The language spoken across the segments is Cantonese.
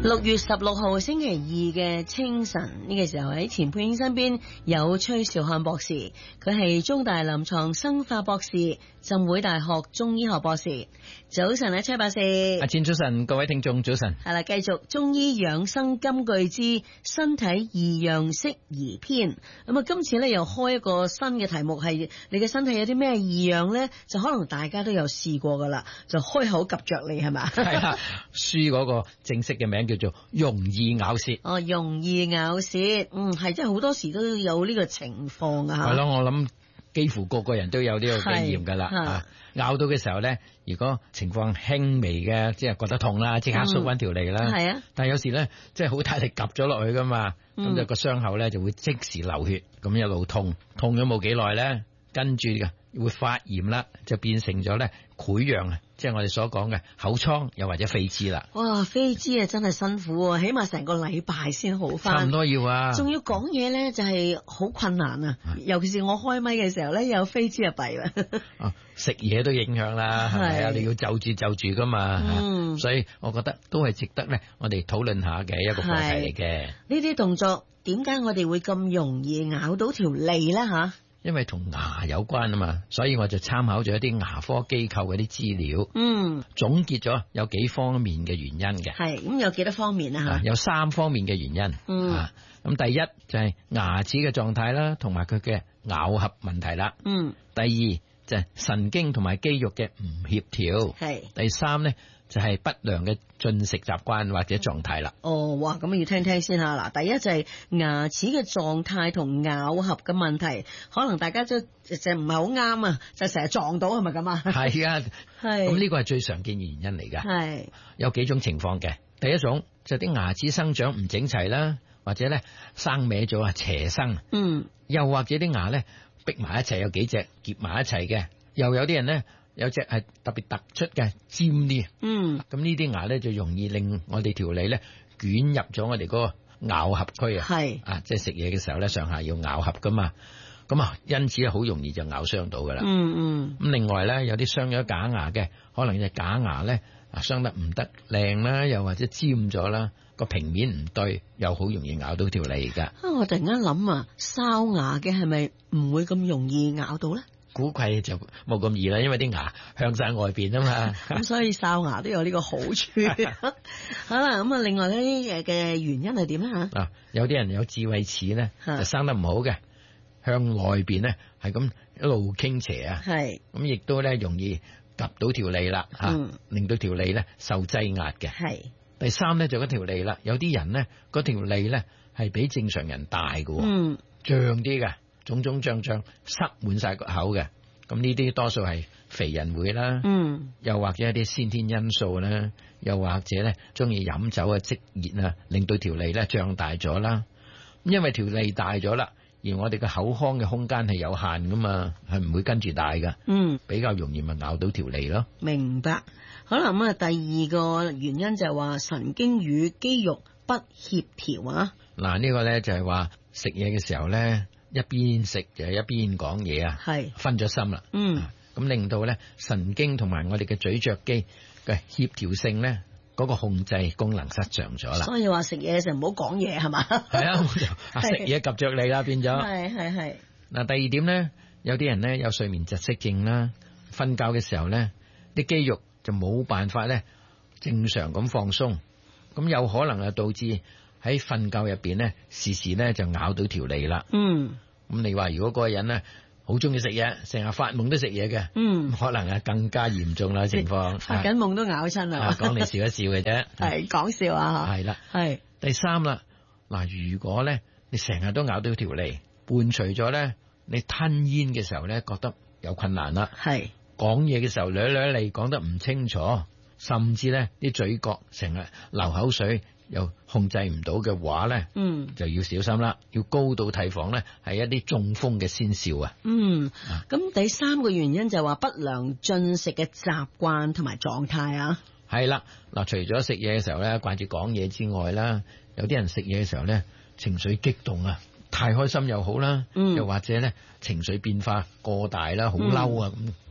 6月16號星期二嘅清晨，呢個時候喺錢佩英身邊有崔兆漢博士，佢係中大臨床生化博士，浸會大學中醫學博士。早晨啊，崔博士。 阿錢早晨，各位聽眾早晨。 係啦，繼續中醫養生金句之身體異樣適宜篇。咁啊，今次咧又開一個新嘅題目，係你嘅身體有啲咩異樣咧？就可能大家都有試過噶啦，就開口及着你係嘛？ 係啦，書嗰個正式嘅名叫做容易咬舌。 哦，容易咬舌，係，即係好多時都有呢個情況啊。 係咯，我諗幾乎個個人都有呢個經驗噶啦。咬到嘅時候咧，如果情況輕微嘅，即係覺得痛啦，即刻縮翻條脷啦。係啊，但係有時咧，即係好大力夾咗落去噶嘛，咁就個傷口咧就會即時流血，咁一路痛咗冇幾耐咧，跟住嘅會發炎啦，就變成咗咧潰瘍啊，即係我哋所講嘅口瘡，又或者痱滋啦。哇， 痱滋啊，真係辛苦啊，起碼成個禮拜先好翻。 差唔多要啊， 仲要講嘢咧，就係好困難啊。尤其是我開咪嘅時候咧，有痱滋就弊啦。 食嘢都影響啦，係咪啊？你要就住噶嘛。所以我覺得都係值得咧，我哋討論下嘅一個課題嚟嘅。 呢啲動作點解我哋會咁容易咬到條脷咧？吓？ 因為同牙有關啊嘛，所以我就參考咗一啲牙科機構嗰啲資料，總結咗有幾方面嘅原因嘅。係，咁有幾多方面啊？有3方面嘅原因。咁第一就係牙齒嘅狀態啦，同埋佢嘅咬合問題啦。第二就係神經同埋肌肉嘅唔協調。係。第三咧就係不良嘅進食習慣或者狀態啦。 哇，咁要聽聽先吓。嗱，第一就係牙齒嘅狀態同咬合嘅問題，可能大家都就唔係好啱啊，就成日撞到係咪咁啊？係啊，係。咁呢個係最常見嘅原因嚟噶。係。有幾種情況嘅，第一種就啲牙齒生長唔整齊啦，或者咧生歪咗啊，斜生。又或者啲牙咧逼埋一齊，有幾隻夾埋一齊嘅，又有啲人咧。有隻係特別突出嘅尖啲，咁呢啲牙咧就容易令我哋條脷咧捲入咗我哋嗰個咬合區啊，係啊，即係食嘢嘅時候咧上下要咬合噶嘛，咁啊因此好容易就咬傷到噶啦。咁另外咧有啲傷咗假牙嘅，可能隻假牙咧傷得唔得靚啦，又或者尖咗啦，個平面唔對，又好容易咬到條脷噶。我突然間諗啊，哨牙嘅係咪唔會咁容易咬到咧？估計就冇咁易啦，因為啲牙向晒外邊啊嘛，咁所以哨牙都有呢個好處。好啦，咁啊，另外呢啲嘅原因係點咧吓？有啲人有智慧齒咧，就生得唔好嘅，向外邊咧係咁一路傾斜啊，係咁亦都咧容易夾到條脷啦，令到條脷咧受擠壓嘅。係第三咧就嗰條脷啦，有啲人咧嗰條脷咧係比正常人大嘅，脹啲嘅。腫腫脹脹塞滿晒個口嘅，咁呢啲多數係肥人會啦，又或者一啲先天因素啦，又或者咧中意飲酒啊積熱啊，令到條脷咧脹大咗啦。因為條脷大咗啦，而我哋嘅口腔嘅空間係有限噶嘛，係唔會跟住大噶，比較容易咪咬到條脷咯。明白。好啦，咁啊第二個原因就係話神經與肌肉不協調啊。嗱，呢個咧就係話食嘢嘅時候咧。一邊食就一邊講嘢啊，係分咗心啦，咁令到咧神經同埋我哋嘅咀嚼肌嘅協調性咧，嗰個控制功能失常咗啦。所以話食嘢就唔好講嘢係嘛？係啊，食嘢及着你啦，變咗。係。嗱，第二點咧，有啲人咧有睡眠窒息症啦，瞓覺嘅時候咧，啲肌肉就冇辦法咧正常咁放鬆，咁有可能啊導致喺瞓覺入邊咧時時咧就咬到條脷啦。咁你話如果嗰個人咧好中意食嘢，成日發夢都食嘢嘅，可能係更加嚴重啦情況。發緊夢都咬親啦。講你笑一笑嘅啫，係講笑啊。係啦，係第三啦。嗱，如果咧你成日都咬到條脷，伴隨咗咧你吞煙嘅時候咧覺得有困難啦，係講嘢嘅時候捋脷講得唔清楚，甚至咧啲嘴角成日流口水。又控制唔到嘅話咧，就要小心啦，要高度提防咧，係一啲中風嘅先兆啊。咁第三個原因就係話不良進食嘅習慣同埋狀態啊。係啦，嗱，除咗食嘢嘅時候咧慣住講嘢之外啦，有啲人食嘢嘅時候咧情緒激動啊，太開心又好啦，又或者咧情緒變化過大啦，好嬲啊咁。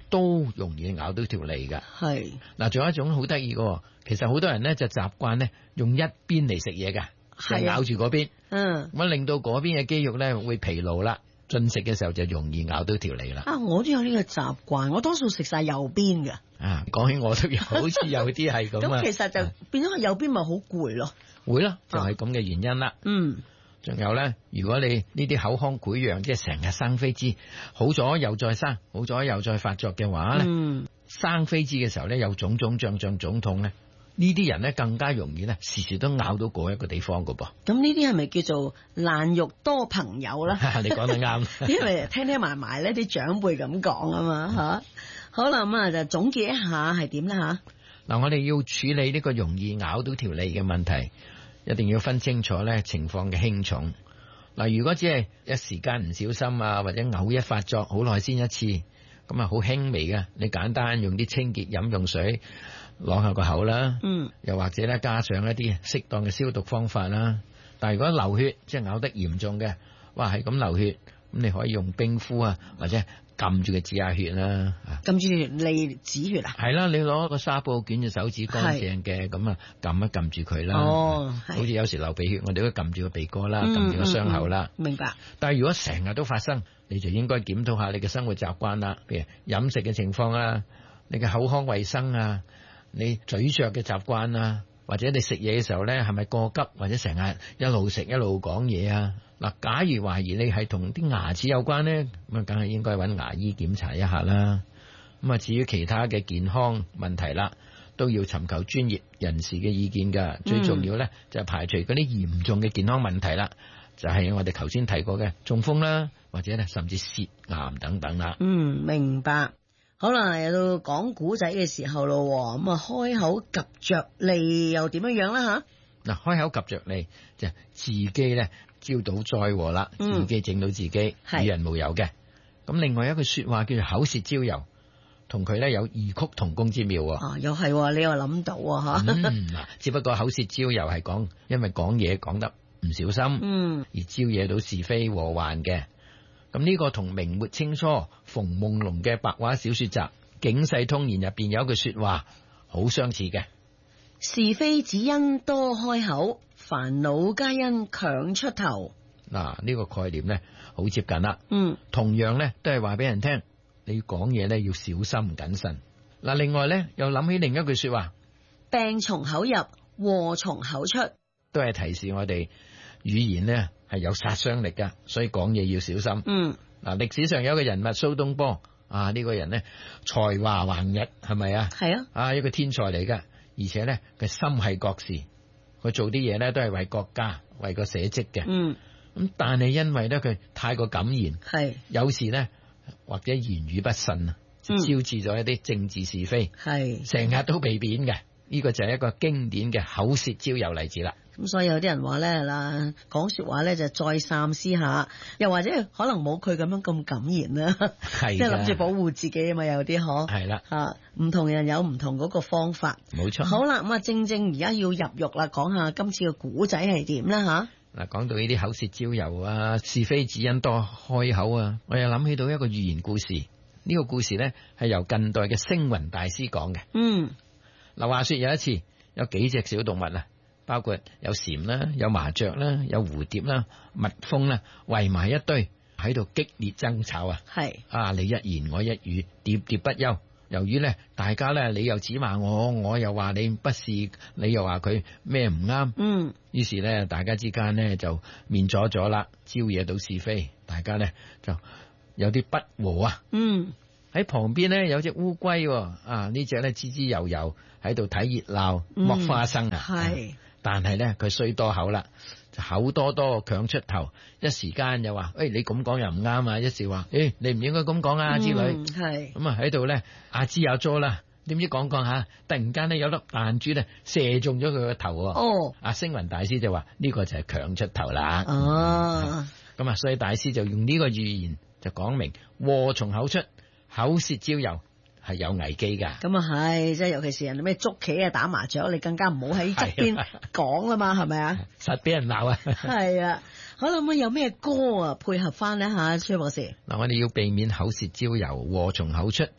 都容易咬到條脷㗎。係嗱，仲有一種好得意嘅，其實好多人咧就習慣咧用一邊嚟食嘢嘅，就咬住嗰邊，咁令到嗰邊嘅肌肉咧會疲勞啦，進食嘅時候就容易咬到條脷啦。我都有呢個習慣，我多數食晒右邊嘅。講起我都有，好似有啲係咁啊。咁其實就變咗右邊咪好攰咯。會啦，就係咁嘅原因啦。仲有咧，如果你呢啲口腔潰瘍，即係成日生痱滋，好咗又再生，好咗又再發作嘅話咧，生痱滋嘅時候咧，有種種脹脹腫痛咧，呢啲人咧更加容易咧，時時都咬到嗰一個地方噶噃。咁呢啲係咪叫做爛肉多朋友啦？你講得啱，因為聽埋埋呢啲長輩咁講啊嘛吓。好啦，咁就總結一下係點咧吓？嗱，我哋要處理呢個容易咬到條脷嘅問題，一定要分清楚咧情況嘅輕重。嗱，如果只係一時間唔小心啊，或者偶一發作，好耐先一次，咁啊好輕微嘅，你簡單用啲清潔飲用水啷下個口啦，又或者咧加上一啲適當嘅消毒方法啦。但係如果流血，即係咬得嚴重嘅，哇係咁流血，咁你可以用冰敷啊，或者撳住佢止下血啦。撳住脷止血啊？係啦，你攞個紗布捲住手指乾淨嘅，咁啊撳一撳住佢啦。好似有時流鼻血，我哋都撳住個鼻哥啦，撳住個傷口啦。明白。但係如果成日都發生，你就應該檢討下你嘅生活習慣啦，譬如飲食嘅情況啊，你嘅口腔衛生啊，你咀嚼嘅習慣啊，或者你食嘢嘅時候咧係咪過急，或者成日一路食一路講嘢啊？嗱，假如懷疑你係同啲牙齒有關咧，咁啊，梗係應該揾牙醫檢查一下啦。咁啊，至於其他嘅健康問題啦，都要尋求專業人士嘅意見噶。最重要咧就係排除嗰啲嚴重嘅健康問題啦，就係我哋頭先提過嘅中風啦，或者咧甚至舌癌等等啦。明白。好啦，又到講古仔嘅時候咯，咁啊開口及着脷又點樣樣啦吓？嗱，開口及着脷就自己咧招到災禍啦，自己整到自己，與人無尤嘅。咁另外一句說話叫做口舌招尤，同佢咧有異曲同工之妙。又係，你又諗到吓？嗱，只不過口舌招尤係講，因為講嘢講得唔小心，而招惹到是非禍患嘅。咁呢個同明末清初馮夢龍嘅白話小說集《警世通言》入邊有一句說話好相似嘅，是非只因多開口，煩惱皆因強出頭。嗱，呢個概念咧好接近啦。同樣咧都係話俾人聽，你講嘢咧要小心謹慎。嗱，另外咧又諗起另一句說話，病從口入，禍從口出，都係提示我哋語言咧係有殺傷力噶，所以講嘢要小心。嗱，歷史上有一個人物蘇東坡啊，呢個人咧才華橫溢，係咪啊？係啊，一個天才嚟噶，而且咧佢心繫國事，佢做啲嘢咧都係為國家為個社稷嘅。咁但係因為咧佢太過敢言，有時咧或者言語不慎啊，就招致咗一啲政治是非，成日都被貶嘅。呢個就係一個經典嘅口舌招尤例子啦。咁所以有啲人話咧嗱，講說話咧就再三思下，又或者可能冇佢咁樣咁敢言啦，即係諗住保護自己啊嘛，有啲可係啦吓，唔同人有唔同嗰個方法，冇錯。好啦，咁啊正而家要入獄啦，講下今次嘅古仔係點啦吓。嗱，講到呢啲口舌招尤啊，是非只因多開口啊，我又諗起到一個寓言故事。呢個故事咧係由近代嘅星雲大師講嘅。嗱，話說有一次有幾隻小動物啊，包括有蟬啦、有麻雀啦、有蝴蝶啦、蜜蜂啦，圍埋一堆喺度激烈爭吵啊！你一言我一語，喋喋不休。由於咧大家咧你又指罵我，我又話你不是，你又話佢咩唔啱。於是咧大家之間咧就面阻阻啦，招惹到是非，大家咧就有啲不和啊。喺旁邊咧有隻烏龜，呢隻咧滋滋悠悠喺度睇熱鬧剝花生啊。但係咧佢衰多口啦，就口多多強出頭，一時間又話你咁講又唔啱啊，一時話你唔應該咁講啊之類。咁啊喺度咧阿支阿咗啦，點知講講下突然間咧有粒彈珠咧射中咗佢個頭。阿星雲大師就話呢個就係強出頭啦。咁啊所以大師就用呢個寓言就講明禍從口出，口舌招尤係有危機噶。咁啊係，即係尤其是人哋咩捉棋啊、打麻雀，你更加唔好喺側邊講啦嘛，係咪啊？實俾人鬧啊！係啊，好啦，咁有咩歌啊配合翻呢吓，崔博士？嗱，我哋要避免口舌招尤，禍從口出，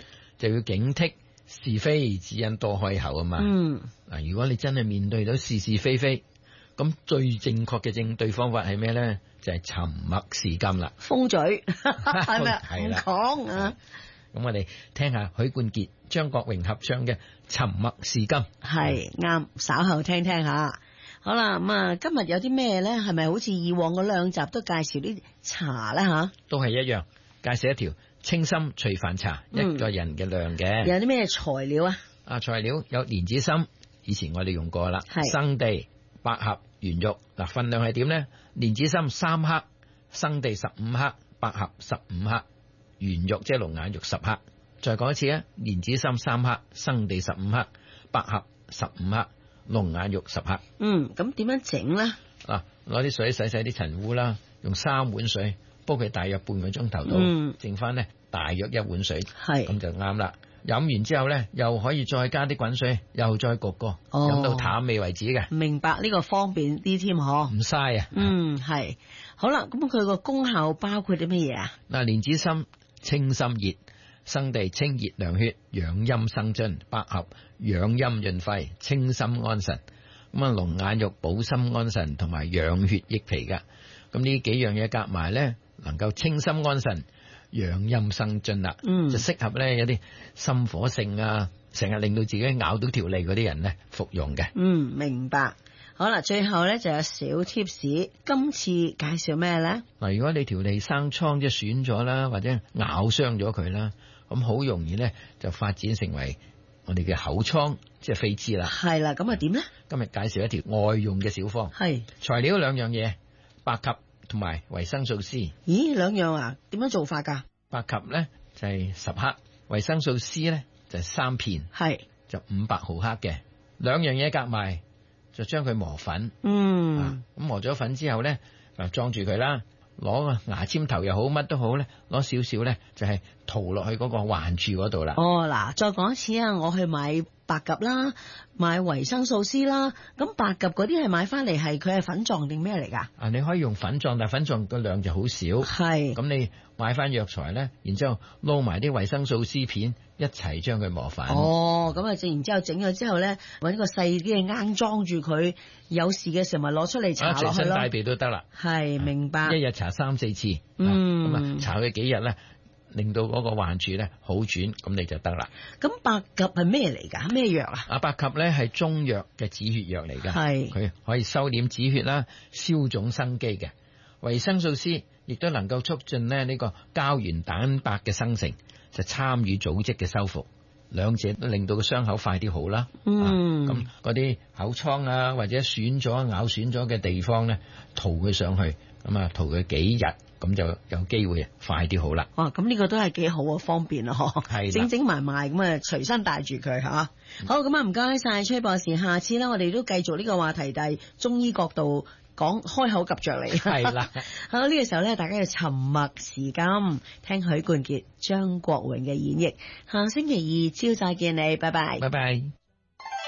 就要警惕是非，只因多開口啊嘛。嗱，如果你真係面對到是是非非，咁最正確嘅應對方法係咩咧？就係沉默是金啦。封嘴係咪？係啦，講啊。咁我哋聽下許冠傑、張國榮合唱嘅《沉默是金》。係啱，稍後聽聽下。好啦，咁啊，今日有啲咩咧？係咪好似以往嗰兩集都介紹啲茶咧？吓，都係一樣，介紹一條清心翠飯茶，一個人嘅量嘅。有啲咩材料啊？材料有蓮子心，以前我哋用過啦。生地、百合、圓肉。嗱，分量係點咧？蓮子心3克，生地15克，百合15克，圓肉即係龍眼肉10克。再講一次啊，蓮子心3克，生地15克，百合15克。龍眼肉10克。咁點樣整咧？嗱，攞啲水洗啲塵污啦，用3碗水煲佢大約半個鐘頭到，剩翻咧大約1碗水，咁就啱啦。飲完之後咧，又可以再加啲滾水，又再焗過，飲到淡味為止嘅。明白，呢個方便啲添嗬，唔嘥啊。係。好啦，咁佢個功效包括啲乜嘢啊？嗱，蓮子心清心熱。生地清熱涼血，養陰生津；百合養陰潤肺，清心安神。咁啊，龍眼肉補心安神，同埋養血益脾噶。咁呢幾樣嘢夾埋咧，能夠清心安神、養陰生津啦。就適合咧有啲心火盛啊，成日令到自己咬到條脷嗰啲人咧服用嘅。明白。好啦，最後咧就有小貼士，今次介紹咩咧？嗱，如果你條脷生瘡即係損咗啦，或者咬傷咗佢啦。咁好容易咧，就發展成為我哋嘅口瘡，即係痱滋啦。係啦，咁啊點咧？今日介紹一條外用嘅小方。係材料2樣嘢，白及同埋維生素 C。咦，2樣啊？點樣做法㗎？白及咧就係10克，維生素 C 咧就係3片，係就500毫克嘅。2樣嘢夾埋就將佢磨粉。咁磨咗粉之後咧，就裝住佢啦。攞個牙籤頭又好，乜都好咧，攞少少咧就係塗落去嗰個患處嗰度啦。嗱，再講一次啊，我去買白及啦，買維生素 C 啦。咁白及嗰啲係買翻嚟係佢係粉狀定咩嚟噶？你可以用粉狀，但係粉狀個量就好少。係。咁你買翻藥材咧，然之後撈埋啲維生素 C 片一齊將佢磨粉。咁啊，然之後整咗之後咧，搵個細啲嘅罌裝住佢，有事嘅時候咪攞出嚟搽落去咯。隨身帶備都得啦。係，明白。一日搽3-4次。咁啊，搽佢幾日咧，令到嗰個患處咧好轉，咁你就得啦。咁白及係咩嚟噶？咩藥啊？白及咧係中藥嘅止血藥嚟噶，係佢可以收斂止血啦，消腫生機嘅。維生素 C 亦都能夠促進咧呢個膠原蛋白嘅生成，就參與組織嘅修復，兩者都令到個傷口快啲好啦。咁嗰啲口瘡啊或者損咗咬損咗嘅地方咧，塗佢上去，咁啊塗佢幾日。咁就有機會快啲好啦。咁呢個都係幾好啊，方便啊，係整埋埋咁啊，隨身帶住佢吓。好，咁啊，唔該晒崔博士，下次咧我哋都繼續呢個話題，但係中醫角度講，開口及着你。係啦。好，呢個時候咧，大家要沉默是金，聽許冠傑、張國榮嘅演繹。下星期2朝再見你，拜拜。拜拜。